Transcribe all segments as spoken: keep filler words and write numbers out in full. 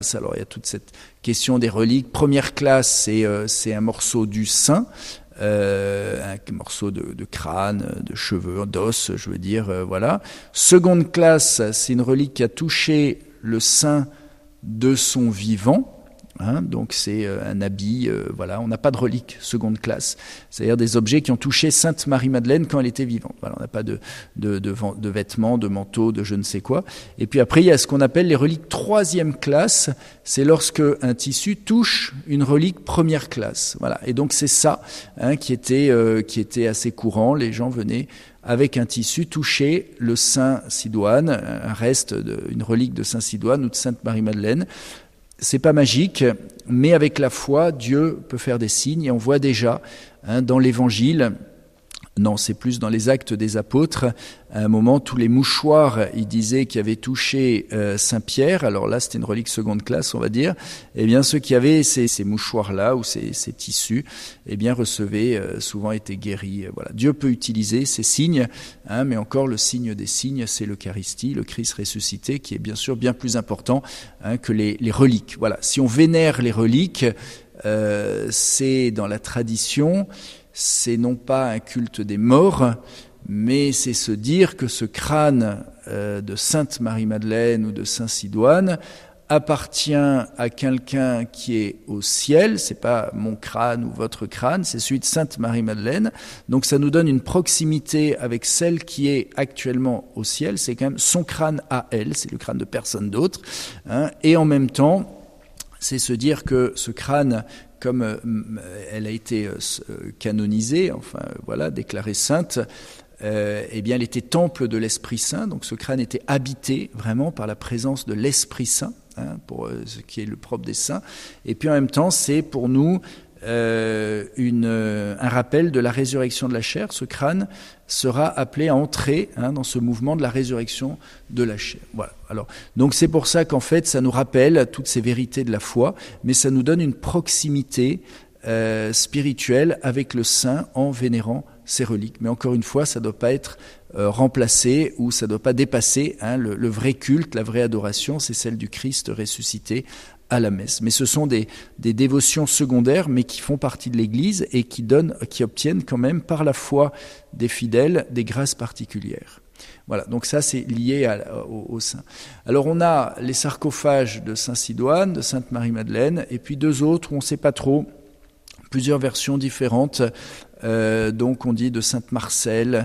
Alors il y a toute cette question des reliques. Première classe, c'est, euh, c'est un morceau du sein, euh, un morceau de, de crâne, de cheveux, d'os, je veux dire, euh, voilà. Seconde classe, c'est une relique qui a touché le sein de son vivant. Hein, donc c'est un habit, euh, voilà, on n'a pas de relique seconde classe, c'est-à-dire des objets qui ont touché Sainte Marie-Madeleine quand elle était vivante. Voilà, on n'a pas de, de, de, de vêtements, de manteaux, de je ne sais quoi. Et puis après, il y a ce qu'on appelle les reliques troisième classe, c'est lorsque un tissu touche une relique première classe. Voilà, et donc c'est ça hein, qui était, euh, qui était assez courant. Les gens venaient avec un tissu toucher le Saint Sidoine, un reste, de, une relique de Saint Sidoine ou de Sainte Marie-Madeleine. C'est pas magique, mais avec la foi, Dieu peut faire des signes. Et on voit déjà hein, dans l'Évangile, non, c'est plus dans les Actes des Apôtres, à un moment, tous les mouchoirs, il disait, qui avaient touché euh, Saint-Pierre, alors là, c'était une relique seconde classe, on va dire, eh bien, ceux qui avaient ces, ces mouchoirs-là, ou ces, ces tissus, eh bien, recevaient, euh, souvent étaient guéris. Euh, voilà. Dieu peut utiliser ces signes, hein, mais encore, le signe des signes, c'est l'Eucharistie, le Christ ressuscité, qui est bien sûr bien plus important hein, que les, les reliques. Voilà. Si on vénère les reliques, euh, c'est dans la tradition, c'est non pas un culte des morts, mais c'est se dire que ce crâne euh, de Sainte Marie-Madeleine ou de Saint Sidoine appartient à quelqu'un qui est au ciel. C'est pas mon crâne ou votre crâne, c'est celui de Sainte Marie-Madeleine. Donc ça nous donne une proximité avec celle qui est actuellement au ciel. C'est quand même son crâne à elle, c'est le crâne de personne d'autre. Hein. Et en même temps, c'est se dire que ce crâne, comme euh, elle a été euh, canonisée, enfin voilà, déclarée sainte, euh, eh bien elle était temple de l'Esprit Saint, donc ce crâne était habité vraiment par la présence de l'Esprit Saint, hein, pour euh, ce qui est le propre des saints. Et puis en même temps, c'est pour nous euh, une, euh, un rappel de la résurrection de la chair. Ce crâne sera appelé à entrer hein, dans ce mouvement de la résurrection de la chair. Voilà. Alors, donc c'est pour ça qu'en fait, ça nous rappelle toutes ces vérités de la foi, mais ça nous donne une proximité euh, spirituelle avec le saint en vénérant ces reliques. Mais encore une fois, ça ne doit pas être euh, remplacé ou ça ne doit pas dépasser hein, le, le vrai culte, la vraie adoration, c'est celle du Christ ressuscité à la messe. Mais ce sont des, des dévotions secondaires, mais qui font partie de l'Église et qui donnent, qui obtiennent quand même par la foi des fidèles des grâces particulières. Voilà, donc ça c'est lié à, au, au saint. Alors on a les sarcophages de Saint Sidoine, de Sainte Marie-Madeleine, et puis deux autres où on ne sait pas trop, plusieurs versions différentes. Euh, donc on dit de Sainte Marcelle,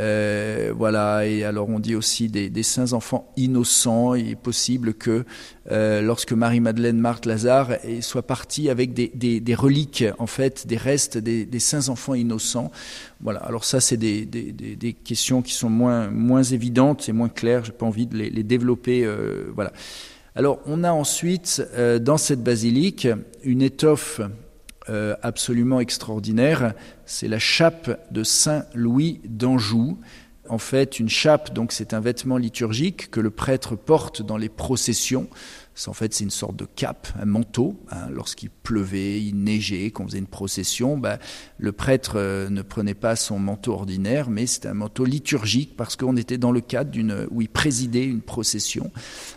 euh, voilà, et alors on dit aussi des, des saints enfants innocents. Il est possible que euh, lorsque Marie-Madeleine, Marthe, Lazare soient partis avec des, des, des reliques, en fait, des restes des, des saints enfants innocents. Voilà, alors ça c'est des, des, des, des questions qui sont moins, moins évidentes et moins claires, j'ai pas envie de les, les développer, euh, voilà. Alors on a ensuite euh, dans cette basilique une étoffe Euh, absolument extraordinaire, c'est la chape de Saint Louis d'Anjou. En fait, une chape, donc c'est un vêtement liturgique que le prêtre porte dans les processions. C'est, en fait, c'est une sorte de cape, un manteau. Hein, lorsqu'il pleuvait, il neigeait, qu'on faisait une procession, ben, le prêtre euh, ne prenait pas son manteau ordinaire, mais c'était un manteau liturgique parce qu'on était dans le cadre d'une, où il présidait une procession.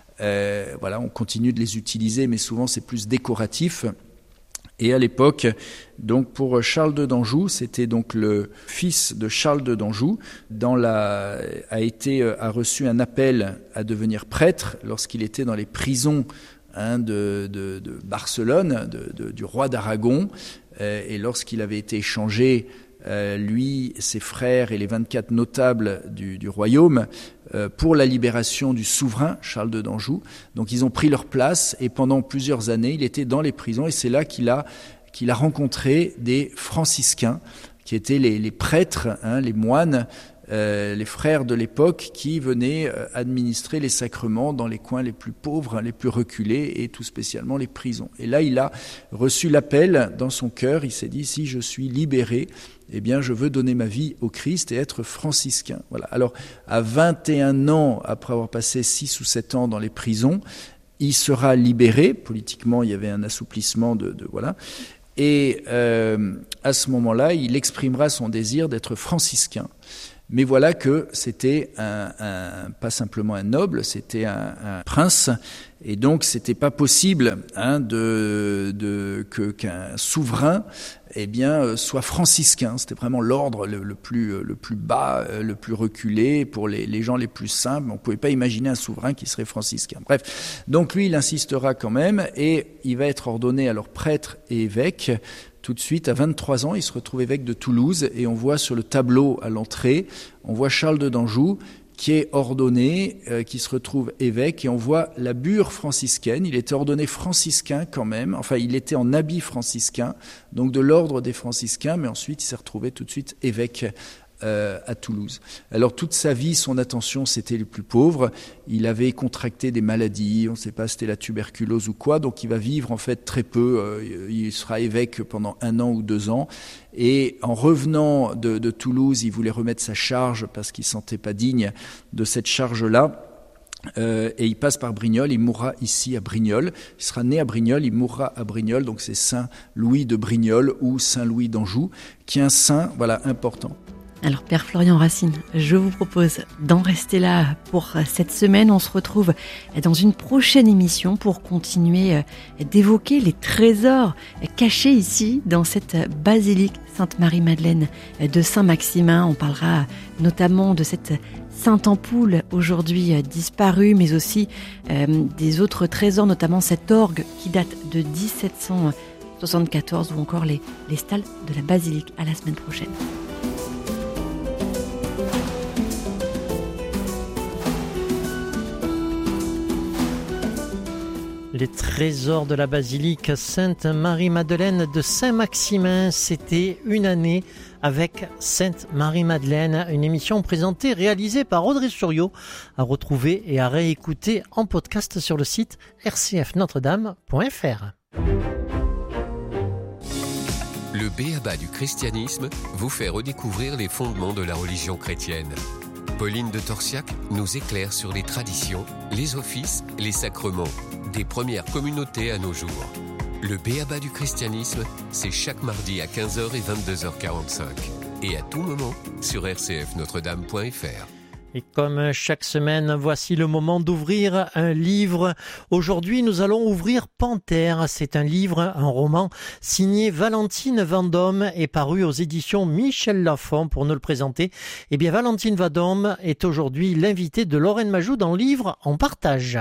Euh, voilà, on continue de les utiliser, mais souvent c'est plus décoratif. Et à l'époque, donc pour Charles deux d'Anjou, c'était donc le fils de Charles deux d'Anjou, dans la, a été a reçu un appel à devenir prêtre lorsqu'il était dans les prisons hein, de, de, de Barcelone, de, de, du roi d'Aragon, euh, et lorsqu'il avait été échangé, euh, lui, ses frères et les vingt-quatre notables du, du royaume, pour la libération du souverain Charles deux d'Anjou. Donc ils ont pris leur place et pendant plusieurs années, il était dans les prisons et c'est là qu'il a, qu'il a rencontré des franciscains qui étaient les, les prêtres, hein, les moines, euh, les frères de l'époque qui venaient euh, administrer les sacrements dans les coins les plus pauvres, hein, les plus reculés et tout spécialement les prisons. Et là, il a reçu l'appel dans son cœur, il s'est dit, si je suis libéré, eh bien, je veux donner ma vie au Christ et être franciscain. Voilà. Alors, à vingt et un ans, après avoir passé six ou sept ans dans les prisons, il sera libéré. Politiquement, il y avait un assouplissement de, de voilà. Et euh, à ce moment-là, il exprimera son désir d'être franciscain. Mais voilà que c'était un, un, pas simplement un noble, c'était un, un prince. Et donc, c'était pas possible hein, de, de, que, qu'un souverain eh bien, soit franciscain. C'était vraiment l'ordre le, le, plus, le plus bas, le plus reculé pour les, les gens les plus simples. On ne pouvait pas imaginer un souverain qui serait franciscain. Bref, donc lui, il insistera quand même et il va être ordonné alors prêtre et évêque. Tout de suite, à vingt-trois ans, il se retrouve évêque de Toulouse et on voit sur le tableau à l'entrée, on voit Charles de d'Anjou qui est ordonné, euh, qui se retrouve évêque, et on voit la bure franciscaine. Il était ordonné franciscain quand même, enfin il était en habit franciscain, donc de l'ordre des franciscains, mais ensuite il s'est retrouvé tout de suite évêque euh, à Toulouse. Alors toute sa vie, son attention, c'était les plus pauvres. Il avait contracté des maladies, on ne sait pas si c'était la tuberculose ou quoi, donc il va vivre en fait très peu. Euh, il sera évêque pendant un an ou deux ans. Et en revenant de, de Toulouse, il voulait remettre sa charge parce qu'il ne se sentait pas digne de cette charge-là. Euh, et il passe par Brignoles, il mourra ici à Brignoles. Il sera né à Brignoles, il mourra à Brignoles. Donc c'est Saint Louis de Brignoles ou Saint Louis d'Anjou, qui est un saint voilà, important. Alors Père Florian Racine, je vous propose d'en rester là pour cette semaine. On se retrouve dans une prochaine émission pour continuer d'évoquer les trésors cachés ici dans cette basilique Sainte-Marie-Madeleine de Saint-Maximin. On parlera notamment de cette Sainte Ampoule aujourd'hui disparue, mais aussi euh, des autres trésors, notamment cet orgue qui date de dix-sept cent soixante-quatorze ou encore les, les stalles de la basilique. À la semaine prochaine. Les trésors de la basilique Sainte-Marie-Madeleine de Saint-Maximin, c'était une année avec Sainte-Marie-Madeleine, une émission présentée, réalisée par Audrey Souriau, à retrouver et à réécouter en podcast sur le site r c f notre dame point f r. Le B.A.B.A. du christianisme vous fait redécouvrir les fondements de la religion chrétienne. Pauline de Torsiac nous éclaire sur les traditions, les offices, les sacrements, des premières communautés à nos jours. Le B.A.B.A. du christianisme, c'est chaque mardi à quinze heures et vingt-deux heures quarante-cinq. Et à tout moment sur r c f notre dame point f r. Et comme chaque semaine, voici le moment d'ouvrir un livre. Aujourd'hui, nous allons ouvrir Panthère. C'est un livre, un roman signé Valentine Vendôme et paru aux éditions Michel Lafon. Pour nous le présenter, eh bien, Valentine Vendôme est aujourd'hui l'invitée de Lorraine Majou dans Livre en partage.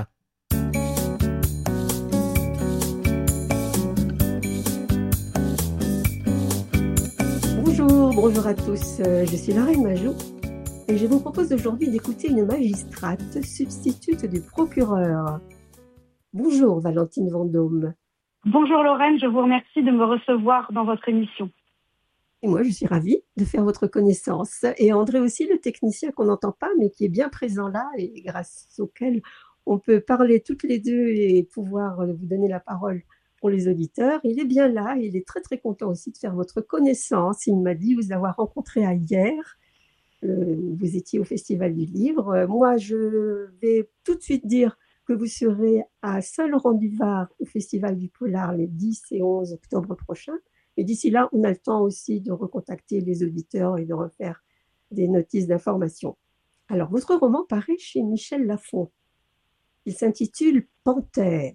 Bonjour, bonjour à tous. Je suis Lorraine Majou. Et je vous propose aujourd'hui d'écouter une magistrate, substitute du procureur. Bonjour Valentine Vendôme. Bonjour Lorraine, je vous remercie de me recevoir dans votre émission. Et moi, je suis ravie de faire votre connaissance. Et André aussi, le technicien qu'on n'entend pas, mais qui est bien présent là et grâce auquel on peut parler toutes les deux et pouvoir vous donner la parole pour les auditeurs. Il est bien là, il est très très content aussi de faire votre connaissance. Il m'a dit vous avoir rencontré hier. Euh, vous étiez au Festival du Livre. Euh, moi, je vais tout de suite dire que vous serez à Saint-Laurent-du-Var au Festival du Polar les dix et onze octobre prochains. Et d'ici là, on a le temps aussi de recontacter les auditeurs et de refaire des notices d'information. Alors, votre roman paraît chez Michel Lafon. Il s'intitule Panthère.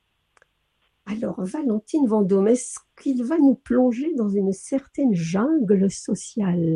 Alors, Valentine Vendôme, est-ce qu'il va nous plonger dans une certaine jungle sociale ?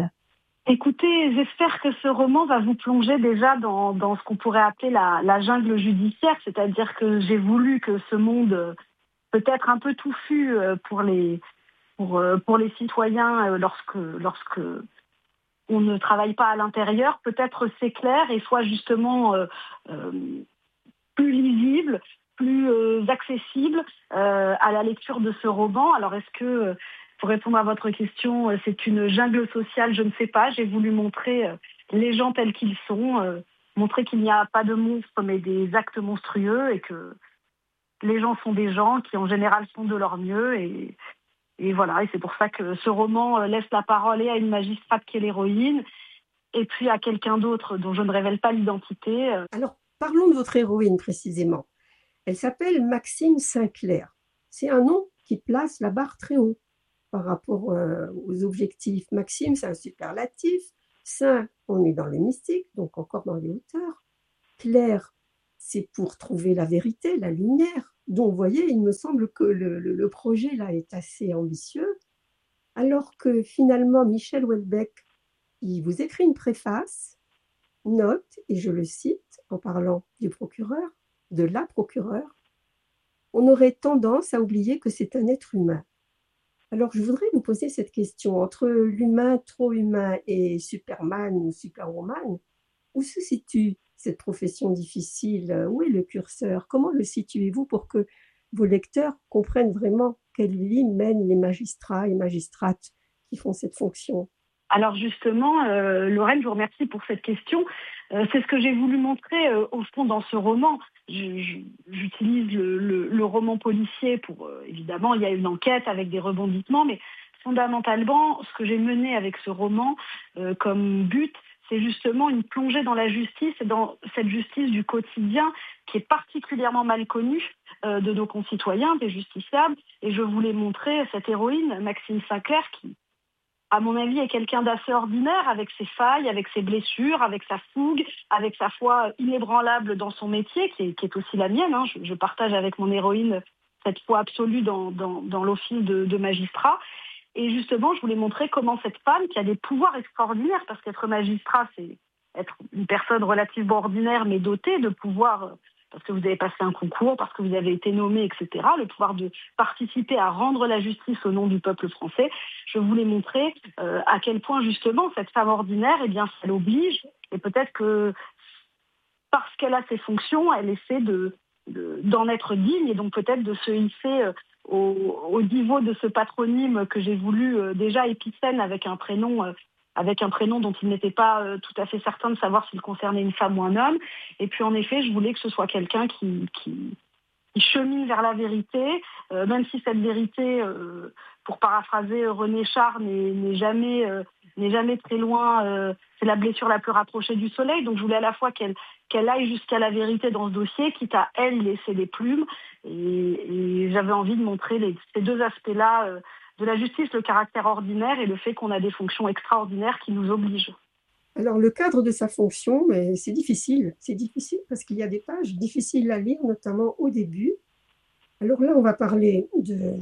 Écoutez, j'espère que ce roman va vous plonger déjà dans, dans ce qu'on pourrait appeler la, la jungle judiciaire, c'est-à-dire que j'ai voulu que ce monde peut-être un peu touffu pour les, pour, pour les citoyens lorsque, lorsque on ne travaille pas à l'intérieur, peut-être s'éclaire et soit justement euh, euh, plus lisible, plus euh, accessible euh, à la lecture de ce roman. Alors est-ce que... Pour répondre à votre question, c'est une jungle sociale, je ne sais pas. J'ai voulu montrer les gens tels qu'ils sont, montrer qu'il n'y a pas de monstres mais des actes monstrueux et que les gens sont des gens qui en général font de leur mieux. Et, et voilà, et c'est pour ça que ce roman laisse la parole et à une magistrate qui est l'héroïne et puis à quelqu'un d'autre dont je ne révèle pas l'identité. Alors, parlons de votre héroïne précisément. Elle s'appelle Maxime Sinclair. C'est un nom qui place la barre très haut par rapport euh, aux objectifs. Maxime, c'est un superlatif, Saint, on est dans le mystique, donc encore dans les hauteurs. Clair, c'est pour trouver la vérité, la lumière. Donc, vous voyez, il me semble que le, le, le projet là est assez ambitieux, alors que finalement, Michel Houellebecq, il vous écrit une préface, note, et je le cite en parlant du procureur, de la procureure, on aurait tendance à oublier que c'est un être humain. Alors, je voudrais vous poser cette question. Entre l'humain, trop humain et Superman ou Superwoman, où se situe cette profession difficile? Où est le curseur? Comment le situez-vous pour que vos lecteurs comprennent vraiment quelle vie mènent les magistrats et magistrates qui font cette fonction? Alors justement, euh, Lorraine, je vous remercie pour cette question. Euh, c'est ce que j'ai voulu montrer euh, au fond dans ce roman. Je, je, j'utilise le, le, le roman policier pour, euh, évidemment, il y a une enquête avec des rebondissements, mais fondamentalement, ce que j'ai mené avec ce roman euh, comme but, c'est justement une plongée dans la justice et dans cette justice du quotidien qui est particulièrement mal connue euh, de nos concitoyens, des justiciables. Et je voulais montrer cette héroïne, Maxime Sinclair, qui, à mon avis, est quelqu'un d'assez ordinaire, avec ses failles, avec ses blessures, avec sa fougue, avec sa foi inébranlable dans son métier, qui est, qui est aussi la mienne. Hein. Je, je partage avec mon héroïne cette foi absolue dans, dans, dans l'office de, de magistrat. Et justement, je voulais montrer comment cette femme, qui a des pouvoirs extraordinaires, parce qu'être magistrat, c'est être une personne relativement ordinaire, mais dotée de pouvoirs, parce que vous avez passé un concours, parce que vous avez été nommé, et cetera, le pouvoir de participer à rendre la justice au nom du peuple français. Je voulais montrer euh, à quel point, justement, cette femme ordinaire, eh bien, ça l'oblige, et peut-être que parce qu'elle a ses fonctions, elle essaie de, de, d'en être digne, et donc peut-être de se hisser euh, au, au niveau de ce patronyme que j'ai voulu euh, déjà épicène avec un prénom euh, avec un prénom dont il n'était pas euh, tout à fait certain de savoir s'il concernait une femme ou un homme. Et puis en effet, je voulais que ce soit quelqu'un qui, qui, qui chemine vers la vérité, euh, même si cette vérité, euh, pour paraphraser René Char, n'est, n'est, jamais, euh, n'est jamais très loin, euh, c'est la blessure la plus rapprochée du soleil. Donc je voulais à la fois qu'elle, qu'elle aille jusqu'à la vérité dans ce dossier, quitte à elle laisser des plumes. Et, et j'avais envie de montrer les, ces deux aspects-là euh, de la justice, le caractère ordinaire et le fait qu'on a des fonctions extraordinaires qui nous obligent. Alors, le cadre de sa fonction, mais c'est difficile. C'est difficile parce qu'il y a des pages difficiles à lire, notamment au début. Alors là, on va parler de,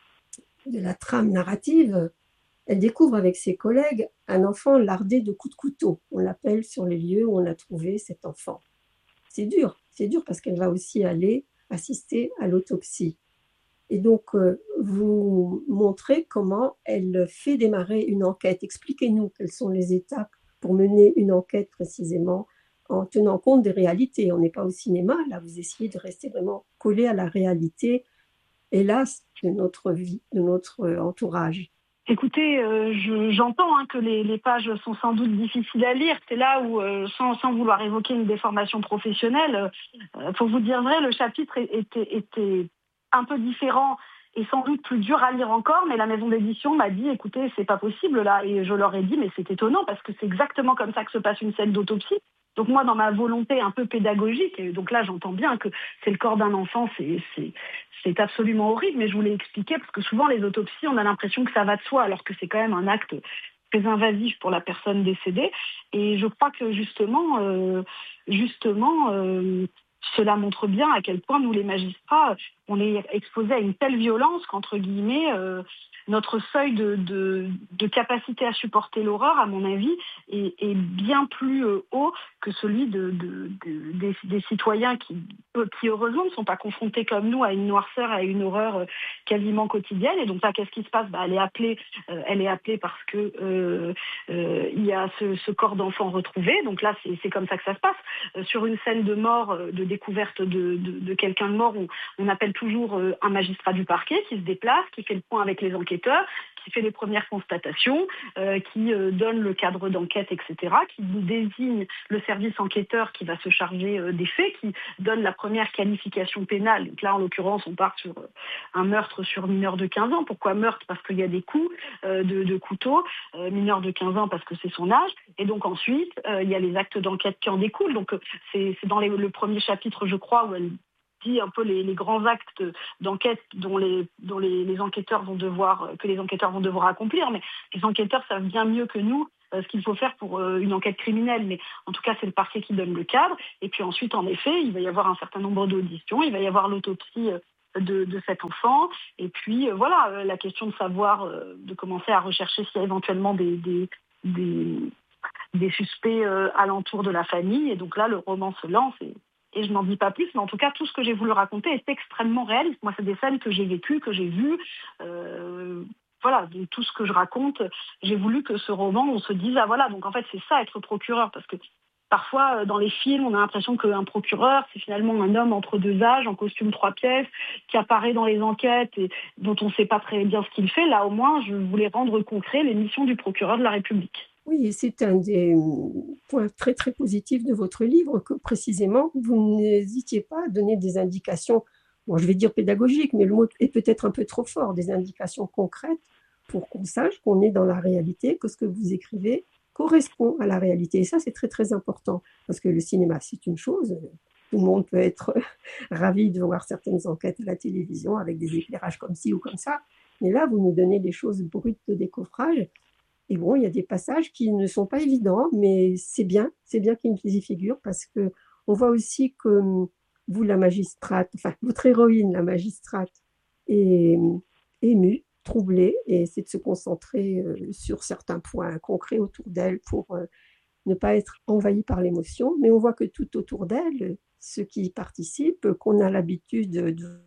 de la trame narrative. Elle découvre avec ses collègues un enfant lardé de coups de couteau. On l'appelle sur les lieux où on a trouvé cet enfant. C'est dur, c'est dur parce qu'elle va aussi aller assister à l'autopsie. Et donc, euh, vous montrez comment elle fait démarrer une enquête. Expliquez-nous quelles sont les étapes pour mener une enquête précisément en tenant compte des réalités. On n'est pas au cinéma, là, vous essayez de rester vraiment collé à la réalité, hélas, de notre vie, de notre entourage. Écoutez, euh, je, j'entends hein, que les, les pages sont sans doute difficiles à lire. C'est là où, euh, sans, sans vouloir évoquer une déformation professionnelle, euh, pour vous dire vrai, le chapitre était, était un peu différent et sans doute plus dur à lire encore, mais la maison d'édition m'a dit, écoutez, c'est pas possible là. Et je leur ai dit, mais c'est étonnant parce que c'est exactement comme ça que se passe une scène d'autopsie. Donc moi, dans ma volonté un peu pédagogique, et donc là, j'entends bien que c'est le corps d'un enfant, c'est, c'est, c'est absolument horrible, mais je voulais expliquer, parce que souvent, les autopsies, on a l'impression que ça va de soi, alors que c'est quand même un acte très invasif pour la personne décédée. Et je crois que justement, euh, justement, euh, cela montre bien à quel point nous, les magistrats, on est exposés à une telle violence qu'entre guillemets, euh, notre seuil de, de, de capacité à supporter l'horreur, à mon avis, est, est bien plus euh, haut que celui de, de, de, des, des citoyens qui, qui, heureusement, ne sont pas confrontés comme nous à une noirceur, à une horreur euh, quasiment quotidienne. Et donc là, qu'est-ce qui se passe? Bah, elle est appelée, euh, elle est appelée parce que euh, euh, il y a ce, ce corps d'enfant retrouvé. Donc là, c'est, c'est comme ça que ça se passe. Euh, sur une scène de mort, euh, de découverte de, de, de quelqu'un de mort, on, on appelle toujours euh, un magistrat du parquet qui se déplace, qui fait le point avec les enquêteurs, qui fait les premières constatations, euh, qui euh, donne le cadre d'enquête, et cetera, qui désigne le service enquêteur qui va se charger euh, des faits, qui donne la première qualification pénale. Donc là, en l'occurrence, on part sur euh, un meurtre sur mineur de quinze ans. Pourquoi meurtre? Parce qu'il y a des coups euh, de, de couteau. Euh, mineur de quinze ans parce que c'est son âge. Et donc ensuite, euh, il y a les actes d'enquête qui en découlent. Donc euh, c'est, c'est dans les, le premier chapitre, je crois, où elle dit un peu les, les grands actes d'enquête dont les dont les, les enquêteurs vont devoir que les enquêteurs vont devoir accomplir, mais les enquêteurs savent bien mieux que nous euh, ce qu'il faut faire pour euh, une enquête criminelle, mais en tout cas, c'est le parquet qui donne le cadre. Et puis ensuite, en effet, il va y avoir un certain nombre d'auditions, il va y avoir l'autopsie euh, de, de cet enfant, et puis euh, voilà, euh, la question de savoir, euh, de commencer à rechercher s'il y a éventuellement des, des, des, des suspects euh, alentour de la famille. Et donc là, le roman se lance, et, et je n'en dis pas plus, mais en tout cas, tout ce que j'ai voulu raconter est extrêmement réaliste. Moi, c'est des scènes que j'ai vécues, que j'ai vues. Euh, voilà, donc tout ce que je raconte, j'ai voulu que ce roman, on se dise, ah voilà, donc en fait, c'est ça être procureur, parce que parfois, dans les films, on a l'impression qu'un procureur, c'est finalement un homme entre deux âges, en costume trois pièces, qui apparaît dans les enquêtes et dont on ne sait pas très bien ce qu'il fait. Là, au moins, je voulais rendre concret les missions du procureur de la République. Oui, et c'est un des points très très positifs de votre livre, que précisément, vous n'hésitiez pas à donner des indications, bon, je vais dire pédagogiques, mais le mot est peut-être un peu trop fort, des indications concrètes pour qu'on sache qu'on est dans la réalité, que ce que vous écrivez correspond à la réalité. Et ça, c'est très très important, parce que le cinéma, c'est une chose, tout le monde peut être ravi de voir certaines enquêtes à la télévision avec des éclairages comme ci ou comme ça, mais là, vous nous donnez des choses brutes de décoffrage. Et bon, il y a des passages qui ne sont pas évidents, mais c'est bien, c'est bien qu'ils y figurent, parce que on voit aussi que vous, la magistrate, enfin, votre héroïne, la magistrate, est émue, troublée, et c'est de se concentrer sur certains points concrets autour d'elle pour ne pas être envahie par l'émotion. Mais on voit que tout autour d'elle, ceux qui y participent, qu'on a l'habitude de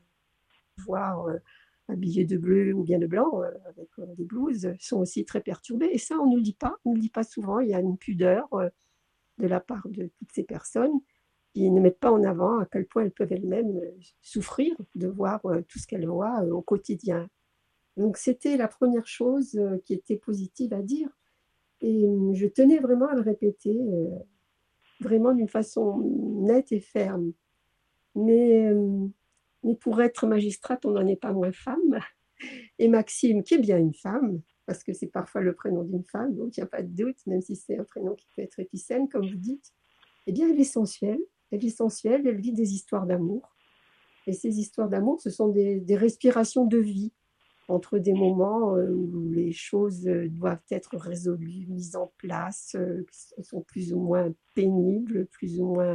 voir habillés de bleu ou bien de blanc, euh, avec euh, des blouses, sont aussi très perturbés. Et ça, on ne le dit pas. On ne le dit pas souvent. Il y a une pudeur euh, de la part de toutes ces personnes qui ne mettent pas en avant à quel point elles peuvent elles-mêmes euh, souffrir de voir euh, tout ce qu'elles voient euh, au quotidien. Donc, c'était la première chose euh, qui était positive à dire. Et euh, je tenais vraiment à le répéter, euh, vraiment d'une façon nette et ferme. Mais... Euh, Mais pour être magistrate, on n'en est pas moins femme. Et Maxime, qui est bien une femme, parce que c'est parfois le prénom d'une femme, donc il n'y a pas de doute, même si c'est un prénom qui peut être épicène, comme vous dites, eh bien, elle est sensuelle. Elle est sensuelle, elle vit des histoires d'amour. Et ces histoires d'amour, ce sont des, des respirations de vie, entre des moments où les choses doivent être résolues, mises en place, elles sont plus ou moins pénibles, plus ou moins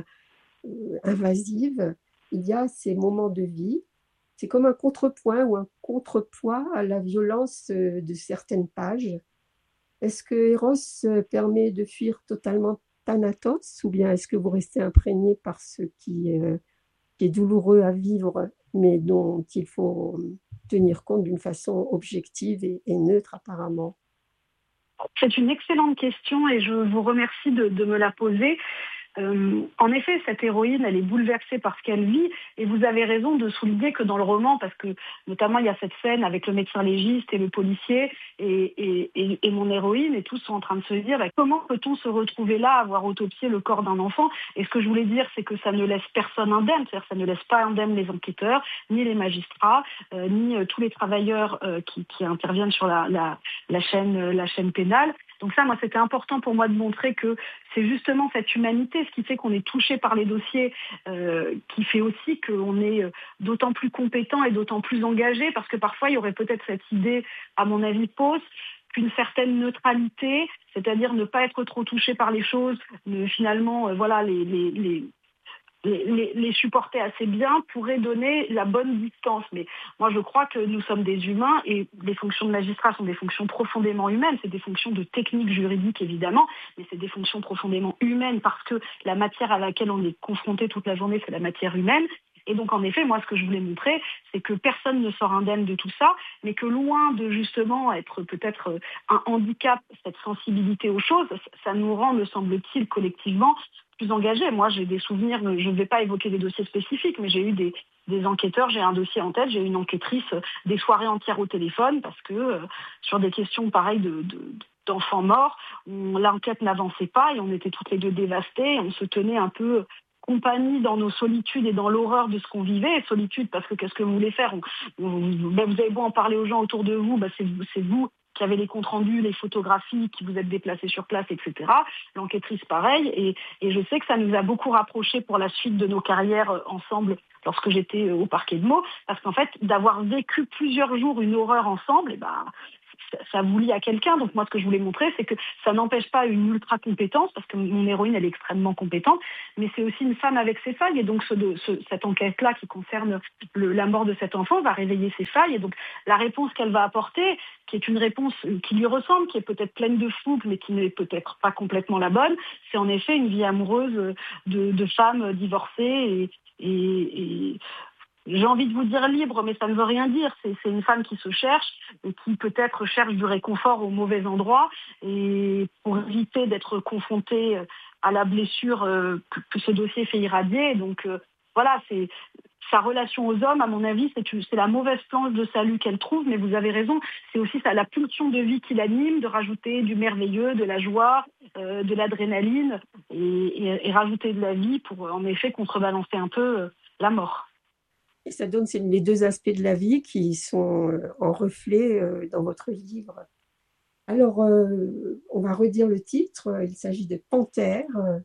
invasives. Il y a ces moments de vie, c'est comme un contrepoint ou un contrepoids à la violence de certaines pages. Est-ce que Eros permet de fuir totalement Thanatos, ou bien est-ce que vous restez imprégné par ce qui, euh, qui est douloureux à vivre, mais dont il faut tenir compte d'une façon objective et, et neutre apparemment? C'est une excellente question et je vous remercie de, de me la poser. Euh, en effet, cette héroïne, elle est bouleversée par ce qu'elle vit, et vous avez raison de souligner que dans le roman, parce que notamment il y a cette scène avec le médecin légiste et le policier, et, et, et, et mon héroïne, et tous sont en train de se dire bah, comment peut-on se retrouver là, avoir autopsié le corps d'un enfant? Et ce que je voulais dire, c'est que ça ne laisse personne indemne, c'est-à-dire que ça ne laisse pas indemne les enquêteurs, ni les magistrats, euh, ni euh, tous les travailleurs euh, qui, qui interviennent sur la, la, la, chaîne, euh, la chaîne pénale. Donc ça, moi, c'était important pour moi de montrer que c'est justement cette humanité, ce qui fait qu'on est touché par les dossiers, euh, qui fait aussi qu'on est d'autant plus compétent et d'autant plus engagé, parce que parfois, il y aurait peut-être cette idée, à mon avis, fausse, qu'une certaine neutralité, c'est-à-dire ne pas être trop touché par les choses, ne, finalement, euh, voilà, les... les, les Les, les supporter assez bien pourrait donner la bonne distance. Mais moi, je crois que nous sommes des humains et les fonctions de magistrat sont des fonctions profondément humaines. C'est des fonctions de technique juridique, évidemment, mais c'est des fonctions profondément humaines parce que la matière à laquelle on est confronté toute la journée, c'est la matière humaine. Et donc, en effet, moi, ce que je voulais montrer, c'est que personne ne sort indemne de tout ça, mais que loin de, justement, être peut-être un handicap, cette sensibilité aux choses, ça nous rend, me semble-t-il, collectivement, plus engagés. Moi, j'ai des souvenirs, je ne vais pas évoquer des dossiers spécifiques, mais j'ai eu des, des enquêteurs, j'ai un dossier en tête, j'ai eu une enquêtrice des soirées entières au téléphone, parce que euh, sur des questions pareilles de... de d'enfants morts, on, l'enquête n'avançait pas et on était toutes les deux dévastées, et on se tenait un peu compagnie dans nos solitudes et dans l'horreur de ce qu'on vivait. Solitude parce que qu'est-ce que vous voulez faire? on, on, ben vous avez beau en parler aux gens autour de vous, ben c'est, c'est vous qui avez les comptes rendus, les photographies, qui vous êtes déplacés sur place, et cetera. L'enquêtrice, pareil. Et, et je sais que ça nous a beaucoup rapprochés pour la suite de nos carrières ensemble lorsque j'étais au parquet de Meaux. Parce qu'en fait, d'avoir vécu plusieurs jours une horreur ensemble, et ben, ça, ça vous lie à quelqu'un. Donc moi, ce que je voulais montrer, c'est que ça n'empêche pas une ultra compétence, parce que mon héroïne, elle est extrêmement compétente, mais c'est aussi une femme avec ses failles. Et donc ce, de, ce, cette enquête-là qui concerne le, la mort de cet enfant va réveiller ses failles. Et donc la réponse qu'elle va apporter, qui est une réponse qui lui ressemble, qui est peut-être pleine de fougue, mais qui n'est peut-être pas complètement la bonne, c'est en effet une vie amoureuse de, de femmes divorcées et, et, et j'ai envie de vous dire libre, mais ça ne veut rien dire. C'est, c'est une femme qui se cherche et qui peut-être cherche du réconfort au mauvais endroit, et pour éviter d'être confrontée à la blessure que, que ce dossier fait irradier. Donc euh, voilà, c'est sa relation aux hommes, à mon avis, c'est, une, c'est la mauvaise planche de salut qu'elle trouve, mais vous avez raison, c'est aussi ça, la pulsion de vie qui l'anime, de rajouter du merveilleux, de la joie, euh, de l'adrénaline, et, et, et rajouter de la vie pour, en effet, contrebalancer un peu euh, la mort. Et ça donne c'est les deux aspects de la vie qui sont en reflet dans votre livre. Alors, euh, on va redire le titre. Il s'agit de Panthère,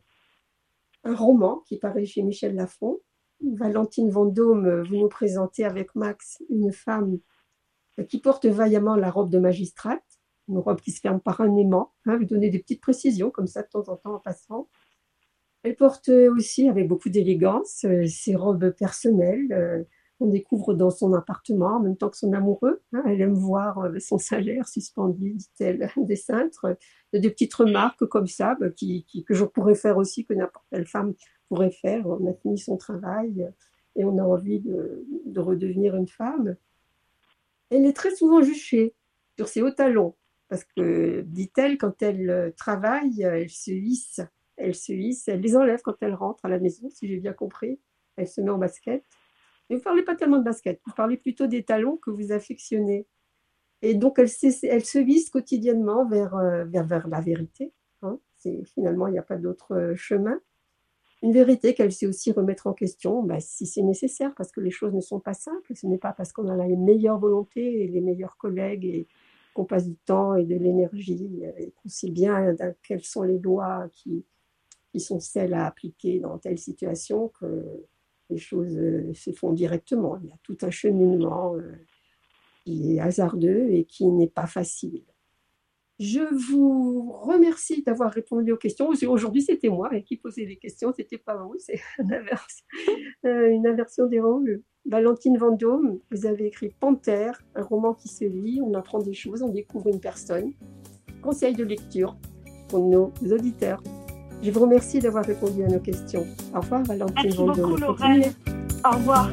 un roman qui paraît chez Michel Lafon. Valentine Vendôme, vous nous présentez avec Max une femme qui porte vaillamment la robe de magistrate, une robe qui se ferme par un aimant. Hein, vous donnez des petites précisions comme ça de temps en temps en passant. Elle porte aussi, avec beaucoup d'élégance, euh, ses robes personnelles. Euh, on découvre dans son appartement, en même temps que son amoureux. Hein, elle aime voir euh, son salaire suspendu, dit-elle, des cintres. Euh, des petites remarques comme ça, bah, qui, qui, que je pourrais faire aussi, que n'importe quelle femme pourrait faire. On a fini son travail euh, et on a envie de, de redevenir une femme. Elle est très souvent juchée sur ses hauts talons, parce que, dit-elle, quand elle euh, travaille, elle se hisse. Elle se hisse, elle les enlève quand elle rentre à la maison, si j'ai bien compris. Elle se met en basket. Mais vous ne parlez pas tellement de basket, vous parlez plutôt des talons que vous affectionnez. Et donc, elle, elle se hisse quotidiennement vers, euh, vers, vers la vérité. Hein. C'est, finalement, il n'y a pas d'autre euh, chemin. Une vérité qu'elle sait aussi remettre en question, bah, si c'est nécessaire, parce que les choses ne sont pas simples. Ce n'est pas parce qu'on a les meilleures volontés et les meilleurs collègues et qu'on passe du temps et de l'énergie et qu'on sait bien quelles sont les lois qui... qui sont celles à appliquer dans telle situation, que les choses se font directement. Il y a tout un cheminement qui est hasardeux et qui n'est pas facile. Je vous remercie d'avoir répondu aux questions. Aujourd'hui, c'était moi qui posais les questions, c'était pas vous, c'est une inversion, une inversion des rôles. Valentine Vendôme, vous avez écrit Panthère, un roman qui se lit, on apprend des choses, on découvre une personne. Conseil de lecture pour nos auditeurs. Je vous remercie d'avoir répondu à nos questions. Au revoir, Valentine Merci Vendôme. beaucoup, Lorraine. Au revoir.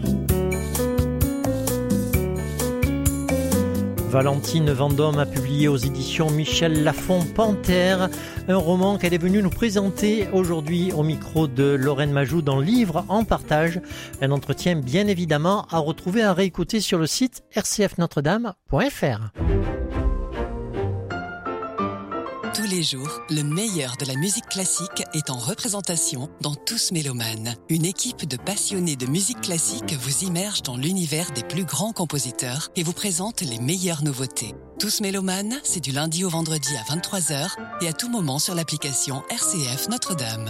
Valentine Vendôme a publié aux éditions Michel Lafon Panthère, un roman qu'elle est venue nous présenter aujourd'hui au micro de Lorraine Majou dans Livre en partage. Un entretien bien évidemment à retrouver, à réécouter sur le site r c f notre dame point f r. Tous les jours, le meilleur de la musique classique est en représentation dans Tous Mélomanes. Une équipe de passionnés de musique classique vous immerge dans l'univers des plus grands compositeurs et vous présente les meilleures nouveautés. Tous Mélomanes, c'est du lundi au vendredi à vingt-trois heures et à tout moment sur l'application R C F Notre-Dame.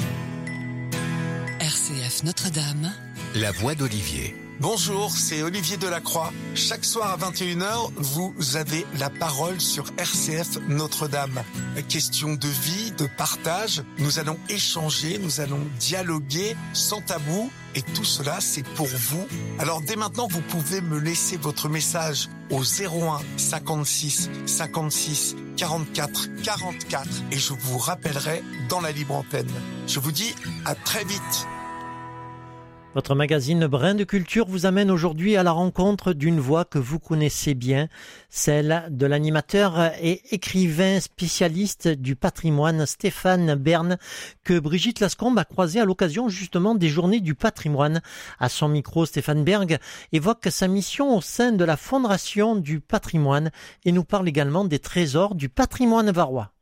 R C F Notre-Dame. La voix d'Olivier. Bonjour, c'est Olivier Delacroix. Chaque soir à vingt et une heures, vous avez la parole sur R C F Notre-Dame. Question de vie, de partage, nous allons échanger, nous allons dialoguer sans tabou et tout cela c'est pour vous. Alors dès maintenant, vous pouvez me laisser votre message au zéro un cinquante-six cinquante-six quarante-quatre quarante-quatre et je vous rappellerai dans la libre antenne. Je vous dis à très vite. Votre magazine Brin de Culture vous amène aujourd'hui à la rencontre d'une voix que vous connaissez bien, celle de l'animateur et écrivain spécialiste du patrimoine Stéphane Bern, que Brigitte Lascombe a croisé à l'occasion justement des Journées du patrimoine. À son micro, Stéphane Berg évoque sa mission au sein de la Fondation du patrimoine et nous parle également des trésors du patrimoine varois.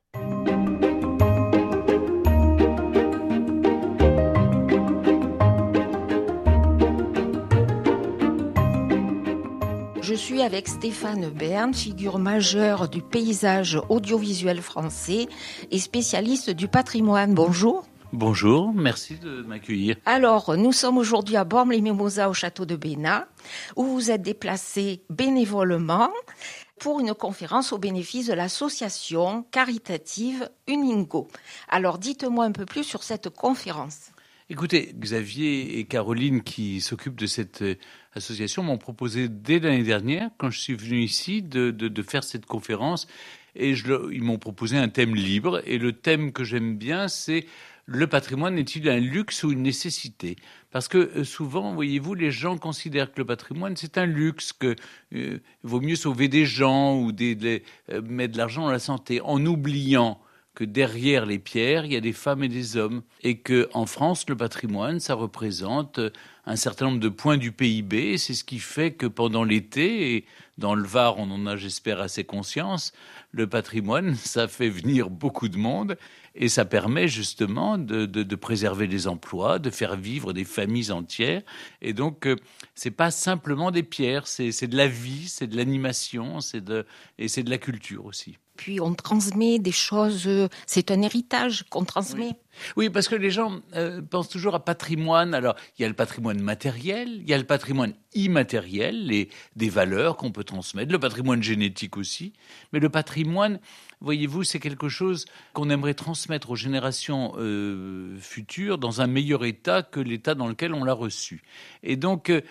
Je suis avec Stéphane Bern, figure majeure du paysage audiovisuel français et spécialiste du patrimoine. Bonjour. Bonjour, merci de m'accueillir. Alors, nous sommes aujourd'hui à Bormes-les-Mimosas au château de Bénat, où vous êtes déplacé bénévolement pour une conférence au bénéfice de l'association caritative Uningo. Alors, dites-moi un peu plus sur cette conférence. Écoutez, Xavier et Caroline qui s'occupent de cette association m'ont proposé dès l'année dernière, quand je suis venu ici, de, de, de faire cette conférence. Et je, ils m'ont proposé un thème libre. Et le thème que j'aime bien, c'est le patrimoine est-il un luxe ou une nécessité ? Parce que souvent, voyez-vous, les gens considèrent que le patrimoine, c'est un luxe, qu'il euh, vaut mieux sauver des gens ou des, des, euh, mettre de l'argent dans la santé, en oubliant que derrière les pierres, il y a des femmes et des hommes. Et qu'en France, le patrimoine, ça représente un certain nombre de points du P I B. Et c'est ce qui fait que pendant l'été, et dans le Var, on en a, j'espère, assez conscience, le patrimoine, ça fait venir beaucoup de monde. Et ça permet justement de, de, de préserver les emplois, de faire vivre des familles entières. Et donc, euh, c'est pas simplement des pierres, c'est, c'est de la vie, c'est de l'animation, c'est de, et c'est de la culture aussi. Puis on transmet des choses, c'est un héritage qu'on transmet. Oui, oui, parce que les gens euh, pensent toujours à patrimoine. Alors, il y a le patrimoine matériel, il y a le patrimoine immatériel, les, des valeurs qu'on peut transmettre, le patrimoine génétique aussi. Mais le patrimoine, voyez-vous, c'est quelque chose qu'on aimerait transmettre aux générations euh, futures dans un meilleur état que l'état dans lequel on l'a reçu. Et donc, euh,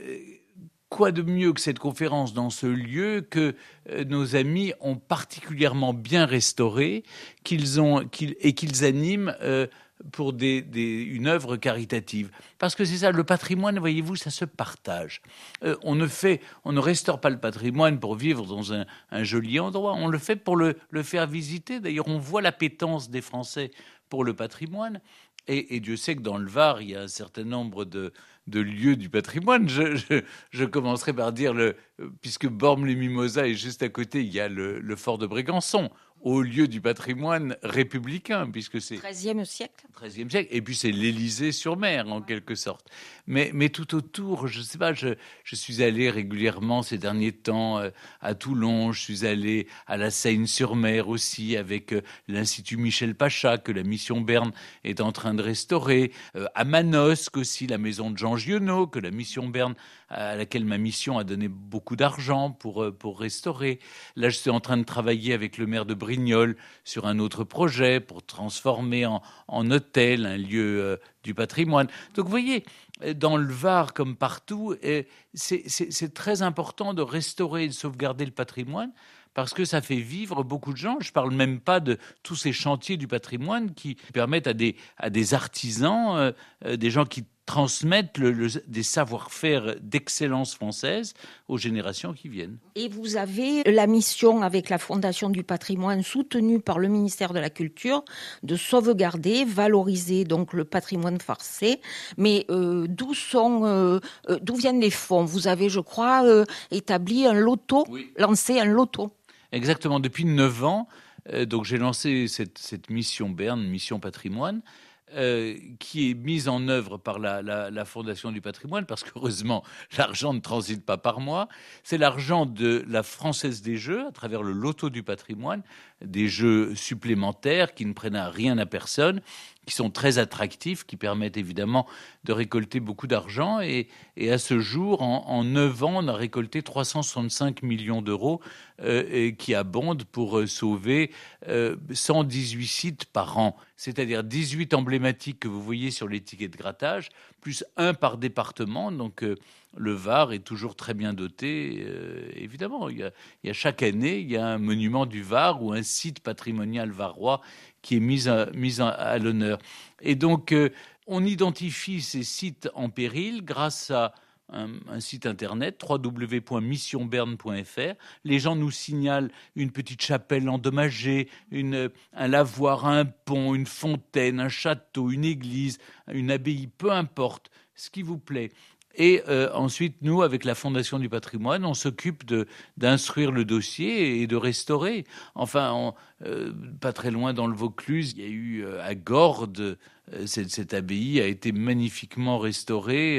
quoi de mieux que cette conférence dans ce lieu que euh, nos amis ont particulièrement bien restauré, qu'ils ont, qu'ils, et qu'ils animent euh, pour des, des, une œuvre caritative. Parce que c'est ça, le patrimoine, voyez-vous, ça se partage. Euh, on ne fait, on ne restaure pas le patrimoine pour vivre dans un, un joli endroit. On le fait pour le, le faire visiter. D'ailleurs, on voit l'appétence des Français pour le patrimoine. Et, et Dieu sait que dans le Var, il y a un certain nombre de, de lieux du patrimoine. Je, je, je commencerai par dire, le, puisque Bormes-les-Mimosas est juste à côté, il y a le, le fort de Brégançon, au lieu du patrimoine républicain, puisque c'est... treizième siècle. treizième siècle, et puis c'est l'Élysée-sur-Mer, en quelque sorte. Mais, mais tout autour, je ne sais pas, je, je suis allé régulièrement ces derniers temps euh, à Toulon, je suis allé à la Seine-sur-Mer aussi, avec euh, l'Institut Michel Pacha, que la Mission Berne est en train de restaurer, euh, à Manosque aussi, la maison de Jean Giono, que la Mission Berne, à laquelle ma mission a donné beaucoup d'argent pour, euh, pour restaurer. Là, je suis en train de travailler avec le maire de Brignoles sur un autre projet pour transformer en, en hôtel un lieu euh, du patrimoine. Donc vous voyez, dans le Var comme partout, euh, c'est, c'est, c'est très important de restaurer et de sauvegarder le patrimoine parce que ça fait vivre beaucoup de gens. Je ne parle même pas de tous ces chantiers du patrimoine qui permettent à des, à des artisans, euh, euh, des gens qui transmettre le, le, des savoir-faire d'excellence française aux générations qui viennent. Et vous avez la mission avec la Fondation du patrimoine soutenue par le ministère de la Culture de sauvegarder, valoriser donc le patrimoine français. Mais euh, d'où sont, euh, euh, d'où viennent les fonds ? Vous avez, je crois, euh, établi un loto, oui. lancé un loto. Exactement. Depuis neuf ans, euh, donc j'ai lancé cette, cette mission Berne, mission patrimoine. Euh, qui est mise en œuvre par la, la, la Fondation du patrimoine, parce qu'heureusement, l'argent ne transite pas par moi. C'est l'argent de la Française des Jeux, à travers le loto du patrimoine, des jeux supplémentaires qui ne prennent à rien à personne, qui sont très attractifs, qui permettent évidemment de récolter beaucoup d'argent. Et, et à ce jour, en, en neuf ans, on a récolté trois cent soixante-cinq millions d'euros euh, et qui abondent pour sauver euh, cent dix-huit sites par an. C'est-à-dire dix-huit emblématiques que vous voyez sur les tickets de grattage, plus un par département. Donc euh, le Var est toujours très bien doté. Euh, évidemment, il y, a, il y a chaque année, il y a un monument du Var ou un site patrimonial varois qui est mis à, mis à, à l'honneur. Et donc, euh, on identifie ces sites en péril grâce à un, un site internet, w w w point mission berne point f r. Les gens nous signalent une petite chapelle endommagée, une, un lavoir, un pont, une fontaine, un château, une église, une abbaye, peu importe, ce qui vous plaît. Et euh, ensuite, nous, avec la Fondation du patrimoine, on s'occupe de, d'instruire le dossier et de restaurer. Enfin, on, euh, pas très loin dans le Vaucluse, il y a eu euh, à Gordes, euh, cette, cette abbaye a été magnifiquement restaurée. Euh,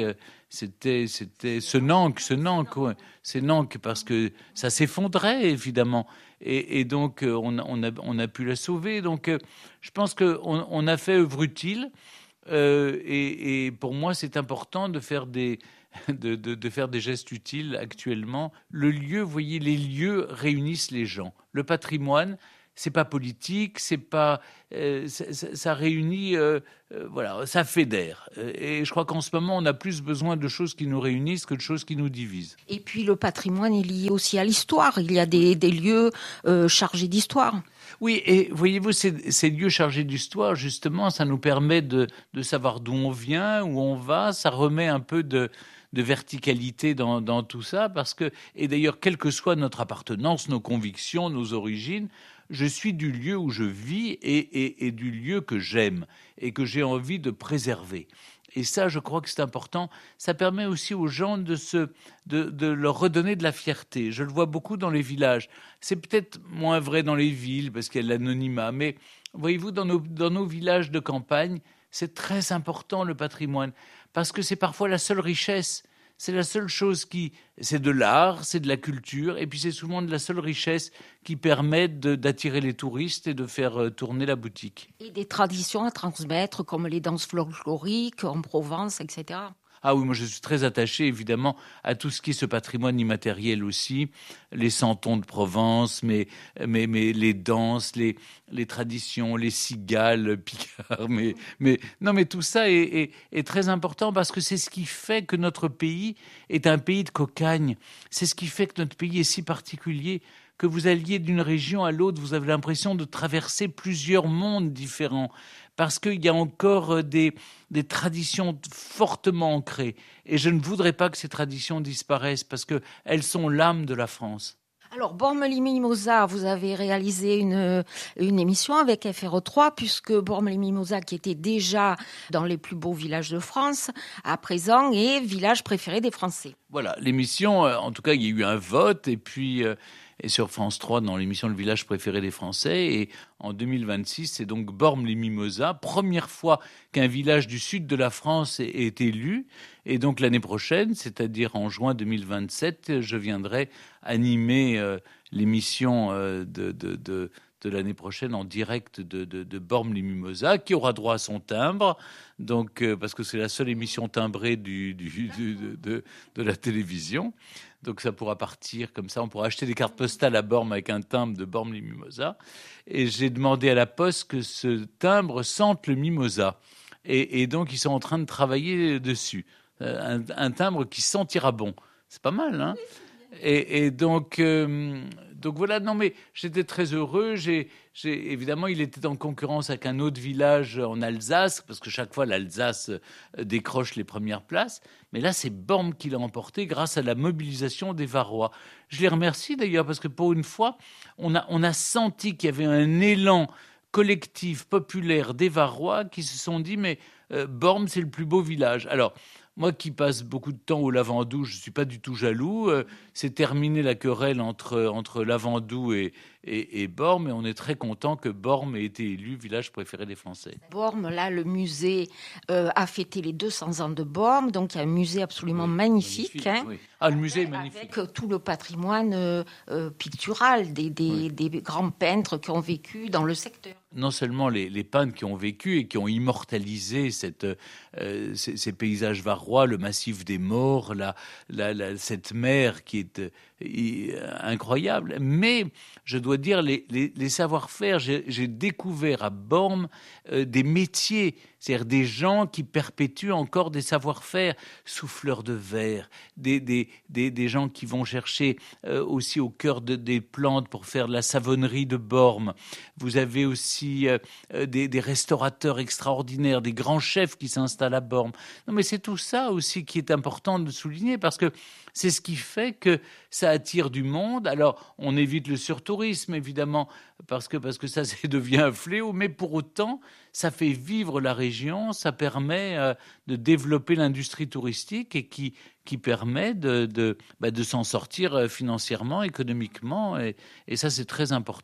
c'était, c'était ce Nank, ce Nank, ouais. C'est Nank parce que ça s'effondrait évidemment, et, et donc on, on, a, on a pu la sauver. Donc je pense qu'on on a fait œuvre utile, euh, et, et pour moi c'est important de faire des De, de, de faire des gestes utiles actuellement. Le lieu, vous voyez, les lieux réunissent les gens. Le patrimoine, c'est pas politique, c'est pas, euh, ça, ça, ça réunit, euh, euh, voilà, ça fédère. Et je crois qu'en ce moment, on a plus besoin de choses qui nous réunissent que de choses qui nous divisent. Et puis le patrimoine est lié aussi à l'histoire. Il y a des, des lieux euh, chargés d'histoire. Oui, et voyez-vous, ces, ces lieux chargés d'histoire, justement, ça nous permet de, de savoir d'où on vient, où on va. Ça remet un peu de de verticalité dans, dans tout ça, parce que, et d'ailleurs, quelle que soit notre appartenance, nos convictions, nos origines, je suis du lieu où je vis et, et, et du lieu que j'aime et que j'ai envie de préserver. Et ça, je crois que c'est important. Ça permet aussi aux gens de, se, de, de leur redonner de la fierté. Je le vois beaucoup dans les villages. C'est peut-être moins vrai dans les villes, parce qu'il y a l'anonymat, mais voyez-vous, dans nos, dans nos villages de campagne, c'est très important le patrimoine, parce que c'est parfois la seule richesse, c'est la seule chose qui... C'est de l'art, c'est de la culture, et puis c'est souvent de la seule richesse qui permet de, d'attirer les touristes et de faire tourner la boutique. Et des traditions à transmettre, comme les danses folkloriques en Provence, et cetera. Ah oui, moi je suis très attaché évidemment à tout ce qui est ce patrimoine immatériel aussi, les santons de Provence, mais, mais, mais les danses, les, les traditions, les cigales, Picard, mais, mais, non, mais tout ça est, est, est très important parce que c'est ce qui fait que notre pays est un pays de cocagne, c'est ce qui fait que notre pays est si particulier, que vous alliez d'une région à l'autre, vous avez l'impression de traverser plusieurs mondes différents, parce qu'il y a encore des, des traditions fortement ancrées. Et je ne voudrais pas que ces traditions disparaissent, parce qu'elles sont l'âme de la France. Alors, Bormes-les-Mimosas, vous avez réalisé une, une émission avec F R trois, puisque Bormes-les-Mimosas, qui était déjà dans les plus beaux villages de France, à présent est village préféré des Français. Voilà, l'émission, en tout cas, il y a eu un vote, et puis... Euh, et sur France trois, dans l'émission Le village préféré des Français. Et en deux mille vingt-six, c'est donc Bormes-les-Mimosas, première fois qu'un village du sud de la France est, est élu. Et donc l'année prochaine, c'est-à-dire en juin deux mille vingt-sept, je viendrai animer euh, l'émission euh, de, de, de, de l'année prochaine en direct de, de, de Bormes-les-Mimosas, qui aura droit à son timbre, donc, euh, parce que c'est la seule émission timbrée du, du, du, de, de, de la télévision. Donc ça pourra partir comme ça, on pourra acheter des cartes postales à Bormes avec un timbre de Bormes-les-Mimosas. Et j'ai demandé à la Poste que ce timbre sente le mimosa. Et, et donc ils sont en train de travailler dessus. Un, un timbre qui sentira bon. C'est pas mal, hein ? Et, et donc, euh, donc voilà, non mais j'étais très heureux. J'ai, j'ai, évidemment, il était en concurrence avec un autre village en Alsace, parce que chaque fois l'Alsace décroche les premières places. Mais là, c'est Bormes qui l'a emporté grâce à la mobilisation des Varois. Je les remercie d'ailleurs, parce que pour une fois, on a, on a senti qu'il y avait un élan collectif, populaire des Varois qui se sont dit, mais euh, Bormes, c'est le plus beau village. Alors, moi qui passe beaucoup de temps au Lavandou, je ne suis pas du tout jaloux. Euh, c'est terminé la querelle entre, entre Lavandou et, et, et Bormes, et on est très content que Bormes ait été élu village préféré des Français. Bormes, là, le musée euh, a fêté les deux cents ans de Bormes, donc il y a un musée absolument oui, magnifique. magnifique hein, oui. Ah, le musée est magnifique. Avec tout le patrimoine euh, euh, pictural des, des, oui. des grands peintres qui ont vécu dans le secteur. Non seulement les, les peintres qui ont vécu et qui ont immortalisé cette, euh, ces, ces paysages varois, le massif des Morts, la, la, la, cette mer qui est euh, incroyable, mais je dois dire les, les, les savoir-faire. J'ai, j'ai découvert à Bormes euh, des métiers, c'est-à-dire des gens qui perpétuent encore des savoir-faire, souffleurs de verre, des, des, des, des gens qui vont chercher euh, aussi au cœur de, des plantes pour faire de la savonnerie de Bormes. Vous avez aussi euh, des, des restaurateurs extraordinaires, des grands chefs qui s'installent à Bormes. Non, mais c'est tout ça aussi qui est important de souligner, parce que c'est ce qui fait que ça attire du monde. Alors, on évite le surtourisme, évidemment, parce que, parce que ça, ça devient un fléau, mais pour autant, ça fait vivre la région, ça permet euh, de développer l'industrie touristique et qui, qui permet de, de, bah, de s'en sortir financièrement, économiquement, et, et ça, c'est très important.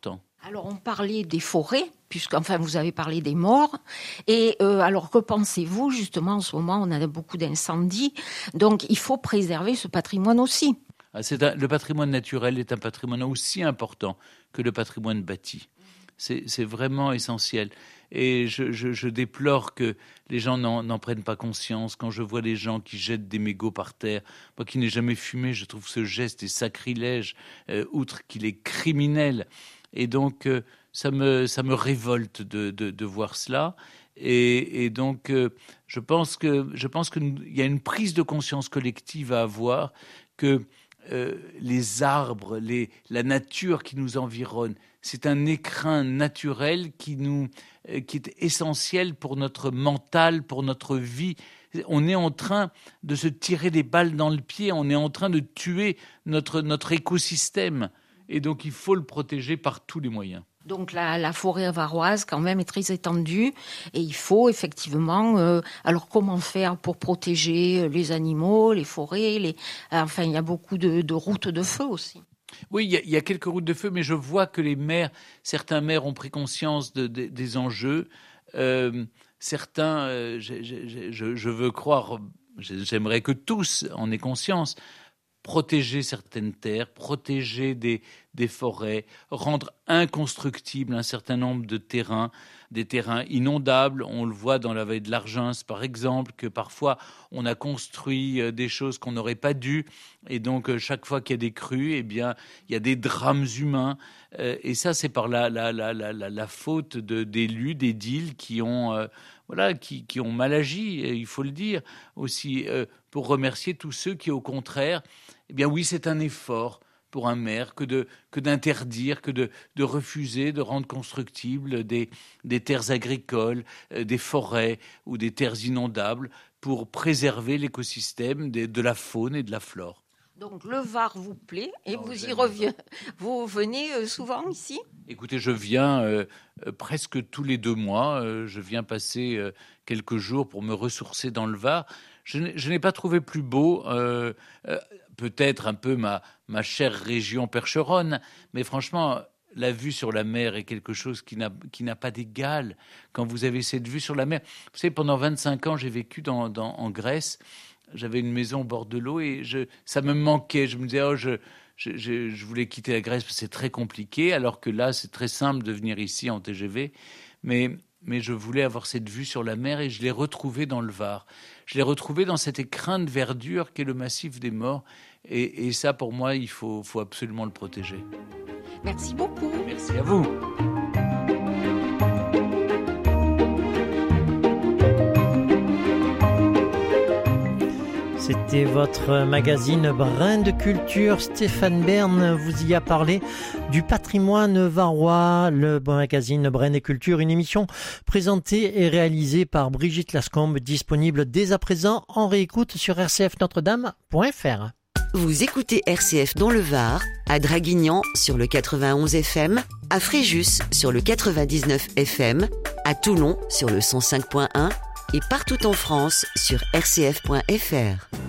Alors, on parlait des forêts, puisqu'enfin, vous avez parlé des morts. Et euh, alors, que pensez-vous, justement, en ce moment, on a beaucoup d'incendies. Donc, il faut préserver ce patrimoine aussi. Ah, c'est un, le patrimoine naturel est un patrimoine aussi important que le patrimoine bâti. C'est, c'est vraiment essentiel. Et je, je, je déplore que les gens n'en, n'en prennent pas conscience. Quand je vois les gens qui jettent des mégots par terre, moi qui n'ai jamais fumé, je trouve ce geste est sacrilège, euh, outre qu'il est criminel. Et donc, euh, ça me, ça me révolte de, de, de voir cela. Et, et donc, euh, je pense que, je pense qu'il y a une prise de conscience collective à avoir que euh, les arbres, les, la nature qui nous environne, c'est un écrin naturel qui, nous, euh, qui est essentiel pour notre mental, pour notre vie. On est en train de se tirer des balles dans le pied, on est en train de tuer notre, notre écosystème. Et donc, il faut le protéger par tous les moyens. Donc, la, la forêt varoise, quand même, est très étendue. Et il faut, effectivement... Euh, alors, comment faire pour protéger les animaux, les forêts les, Enfin, il y a beaucoup de, de routes de feu aussi. Oui, il y, a, il y a quelques routes de feu, mais je vois que les maires, certains maires ont pris conscience de, de, des enjeux. Euh, certains, euh, je, je, je, je veux croire, j'aimerais que tous en aient conscience, protéger certaines terres, protéger des, des forêts, rendre inconstructible un certain nombre de terrains, des terrains inondables. On le voit dans la vallée de l'Argens, par exemple, que parfois on a construit des choses qu'on n'aurait pas dû. Et donc, chaque fois qu'il y a des crues, eh bien, il y a des drames humains. Et ça, c'est par la, la, la, la, la faute de, d'élus, d'édiles qui ont... Euh, Voilà, qui, qui ont mal agi, il faut le dire aussi, euh, pour remercier tous ceux qui, au contraire, eh bien oui, c'est un effort pour un maire que, de, que d'interdire, que de, de refuser, de rendre constructibles des, des terres agricoles, euh, des forêts ou des terres inondables pour préserver l'écosystème de, de la faune et de la flore. Donc le Var vous plaît et oh, vous y revenez. Vous venez euh, souvent ici ? Écoutez, je viens euh, euh, presque tous les deux mois. Euh, je viens passer euh, quelques jours pour me ressourcer dans le Var. Je n'ai, je n'ai pas trouvé plus beau, euh, euh, peut-être un peu ma, ma chère région percheronne, mais franchement, la vue sur la mer est quelque chose qui n'a, qui n'a pas d'égal. Quand vous avez cette vue sur la mer, vous savez, pendant vingt-cinq ans, j'ai vécu dans, dans, en Grèce. J'avais une maison au bord de l'eau et je, ça me manquait. Je me disais, oh, je, je, je, je voulais quitter la Grèce parce que c'est très compliqué, alors que là, c'est très simple de venir ici en T G V. Mais, mais je voulais avoir cette vue sur la mer et je l'ai retrouvée dans le Var. Je l'ai retrouvée dans cet écrin de verdure qu'est le massif des Morts. Et, et ça, pour moi, il faut, faut absolument le protéger. Merci beaucoup. Merci à vous. C'était votre magazine Brin de Culture. Stéphane Bern vous y a parlé du patrimoine varois, le magazine Brin de Culture, une émission présentée et réalisée par Brigitte Lascombe, disponible dès à présent en réécoute sur r c f notre dame point f r. Vous écoutez R C F dans le Var, à Draguignan sur le quatre-vingt-onze F M, à Fréjus sur le quatre-vingt-dix-neuf F M, à Toulon sur le cent cinq point un et partout en France sur r c f point f r.